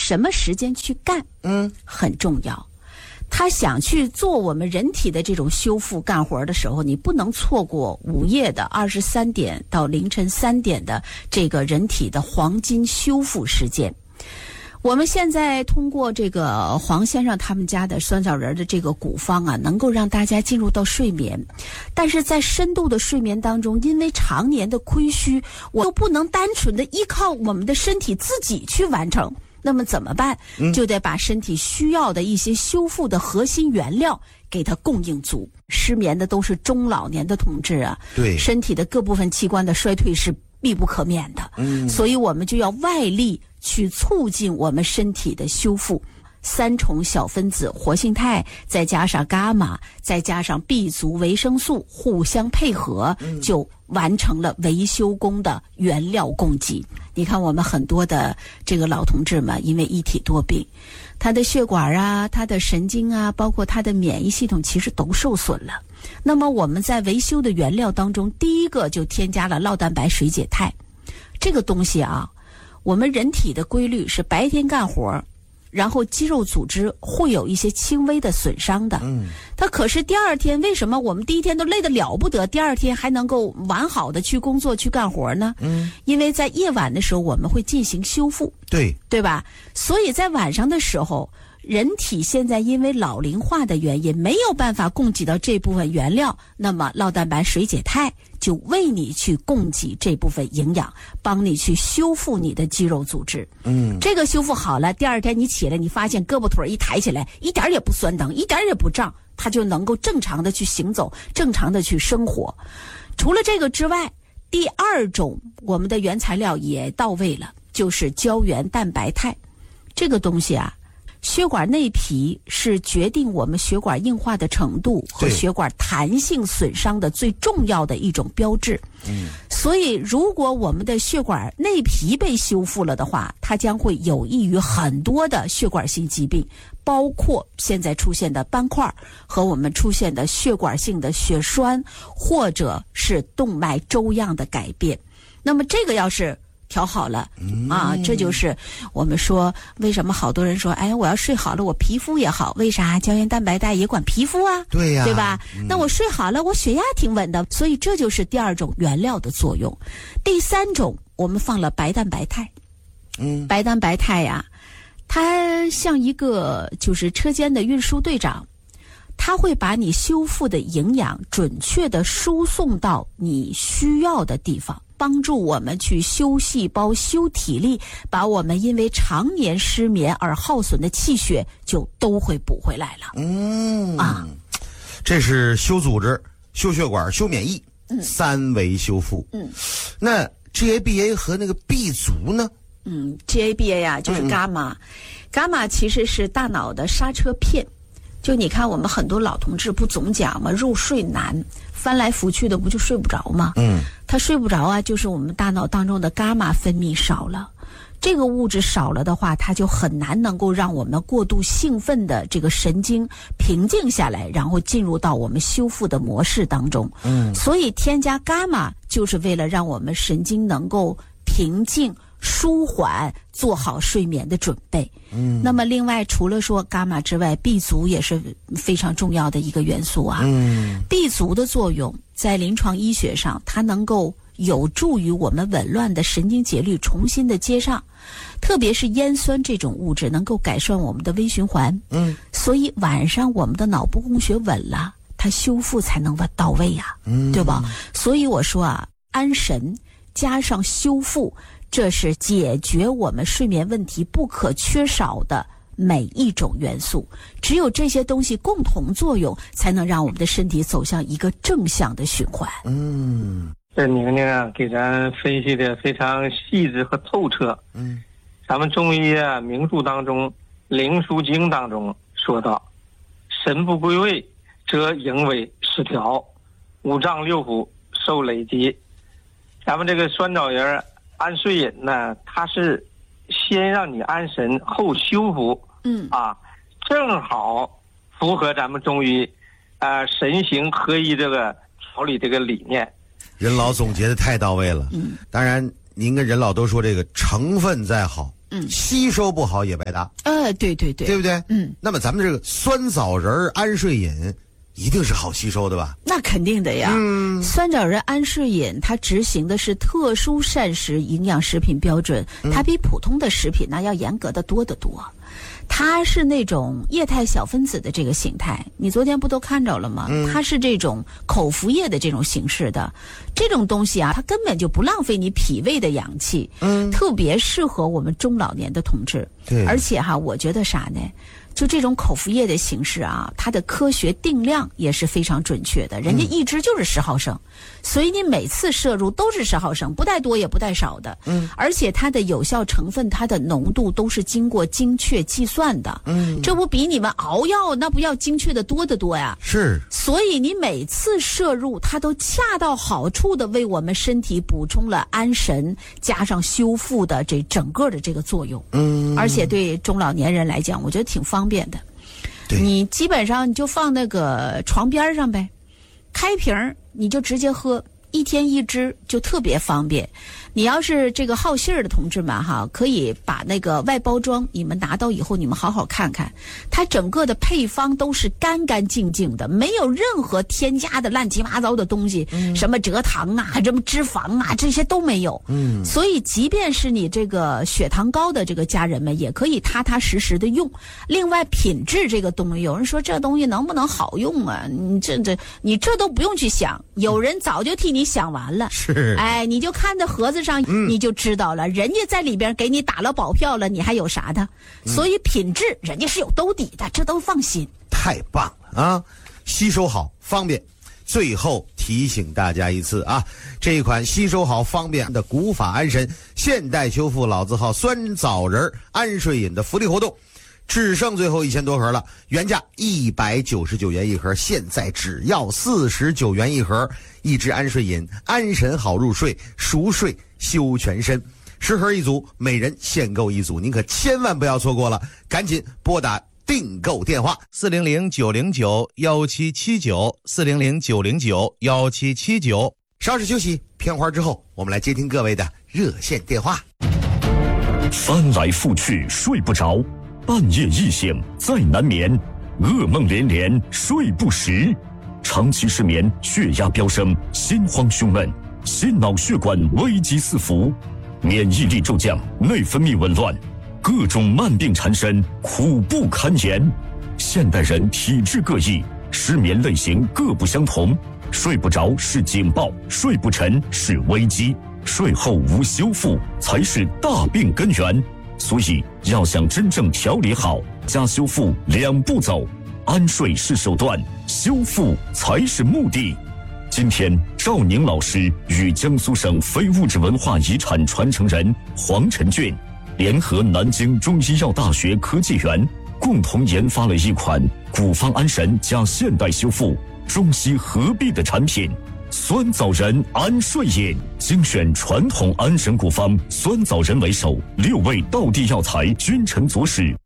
什么时间去干，很重要。他想去做我们人体的这种修复干活的时候，你不能错过午夜的23点到凌晨3点的这个人体的黄金修复时间。我们现在通过这个黄先生他们家的酸枣仁的这个古方啊，能够让大家进入到睡眠，但是在深度的睡眠当中，因为常年的亏虚，我又不能单纯的依靠我们的身体自己去完成。那么怎么办？就得把身体需要的一些修复的核心原料给它供应足。失眠的都是中老年的同志啊， 对， 身体的各部分器官的衰退是必不可免的。所以我们就要外力去促进我们身体的修复。3重小分子活性肽，再加上伽马，再加上 B 族维生素互相配合，就完成了维修工的原料供给。你看我们很多的这个老同志们，因为一体多病，他的血管啊，他的神经啊，包括他的免疫系统其实都受损了。那么我们在维修的原料当中，第一个就添加了酪蛋白水解肽。这个东西啊，我们人体的规律是白天干活，然后肌肉组织会有一些轻微的损伤的。它可是第二天，为什么我们第一天都累得了不得，第二天还能够完好的去工作去干活呢？因为在夜晚的时候我们会进行修复，对吧？所以在晚上的时候，人体现在因为老龄化的原因没有办法供给到这部分原料，那么酪蛋白水解肽就为你去供给这部分营养，帮你去修复你的肌肉组织。这个修复好了，第二天你起来，你发现胳膊腿一抬起来，一点也不酸疼，一点也不胀，它就能够正常的去行走，正常的去生活。除了这个之外，第二种我们的原材料也到位了，就是胶原蛋白肽。这个东西啊，血管内皮是决定我们血管硬化的程度和血管弹性损伤的最重要的一种标志。所以如果我们的血管内皮被修复了的话，它将会有益于很多的血管性疾病，包括现在出现的斑块和我们出现的血管性的血栓，或者是动脉粥样的改变。那么这个要是调好了啊，这就是我们说为什么好多人说，哎，我要睡好了我皮肤也好，为啥？胶原蛋白肽也管皮肤啊， 对呀， 对吧？那我睡好了，我血压挺稳的，所以这就是第二种原料的作用。第三种，我们放了白蛋白肽。白蛋白肽呀，它像一个就是车间的运输队长，它会把你修复的营养准确地输送到你需要的地方，帮助我们去修细胞、修体力，把我们因为常年失眠而耗损的气血就都会补回来了。 这是修组织、修血管、修免疫，3维修复。那 GABA 和那个 B 族呢 ？GABA 呀，就是伽马。伽马其实是大脑的刹车片。就你看我们很多老同志不总讲吗？入睡难，翻来覆去的不就睡不着吗？他睡不着啊，就是我们大脑当中的伽马分泌少了。这个物质少了的话，它就很难能够让我们过度兴奋的这个神经平静下来，然后进入到我们修复的模式当中。所以添加伽马就是为了让我们神经能够平静、舒缓，做好睡眠的准备。那么另外除了说伽马之外， B 族也是非常重要的一个元素啊。B 族的作用在临床医学上，它能够有助于我们紊乱的神经节律重新的接上，特别是烟酸这种物质能够改善我们的微循环。所以晚上我们的脑部供血稳了，它修复才能到位呀，对吧？所以我说啊，安神加上修复，这是解决我们睡眠问题不可缺少的每一种元素。只有这些东西共同作用，才能让我们的身体走向一个正向的循环。 这宁宁啊，给咱分析的非常细致和透彻。咱们中医啊名著当中《灵枢经》当中说到，神不归位，则营卫失调，五脏六腑受累积。咱们这个酸枣仁安睡饮呢，它是先让你安神后修复，正好符合咱们中医神形合一这个调理这个理念。 任老总结的太到位了。当然您跟任老都说这个成分再好， 吸收不好也白搭。 对对对， 对不对？那么咱们这个酸枣仁安睡饮一定是好吸收的吧？ 那肯定的呀。酸枣仁安睡饮它执行的是特殊膳食营养食品标准，它比普通的食品呢要严格的多得多。它是那种液态小分子的这个形态，你昨天不都看着了吗？它是这种口服液的这种形式的，这种东西啊，它根本就不浪费你脾胃的阳气，特别适合我们中老年的同志。 对， 而且哈，我觉得啥呢？就这种口服液的形式啊，它的科学定量也是非常准确的，人家一支就是10毫升，所以你每次摄入都是10毫升，不带多也不带少的。而且它的有效成分，它的浓度都是经过精确计算的。这不比你们熬药那不要精确的多得多呀？ 是。所以你每次摄入，它都恰到好处的为我们身体补充了安神加上修复的这整个的这个作用。而且对中老年人来讲，我觉得挺方便的。你基本上你就放那个床边上呗，开瓶你就直接喝，1天1支就特别方便。你要是这个好信儿的同志们哈，可以把那个外包装你们拿到以后，你们好好看看，它整个的配方都是干干净净的，没有任何添加的乱七八糟的东西，什么蔗糖啊，什么脂肪啊，这些都没有。所以即便是你这个血糖高的这个家人们，也可以踏踏实实的用。另外品质这个东西，有人说这东西能不能好用啊？你这都不用去想，有人早就替你想完了。 是， 你就看着盒子上，你就知道了，人家在里边给你打了保票了，你还有啥的？所以品质人家是有兜底的，这都放心。 太棒了啊！吸收好，方便。最后提醒大家一次啊，这一款吸收好方便的古法安神现代修复老字号酸枣仁安睡饮的福利活动，只剩最后1000多盒了，原价199元一盒，现在只要49元一盒。一支安睡饮，安神好入睡，熟睡修全身，10盒一组，每人限购一组，您可千万不要错过了，赶紧拨打订购电话400-909-1779，400-909-1779。稍事休息，片花之后，我们来接听各位的热线电话。 翻来覆去睡不着，半夜异醒再难眠，噩梦连连睡不实，长期失眠，血压飙升，心慌胸闷，心脑血管危机四伏，免疫力骤降，内分泌紊乱，各种慢病缠身，苦不堪言。现代人体质各异，失眠类型各不相同，睡不着是警报，睡不沉是危机，睡后无修复才是大病根源。所以要想真正调理好，加修复2步走，安睡是手段，修复才是目的。今天赵宁老师与江苏省非物质文化遗产传承人黄晨俊联合南京中医药大学科技园，共同研发了一款古方安神加现代修复中西合璧的产品酸枣仁安睡饮，精选传统安神古方酸枣仁为首，6味道地药材君臣佐使，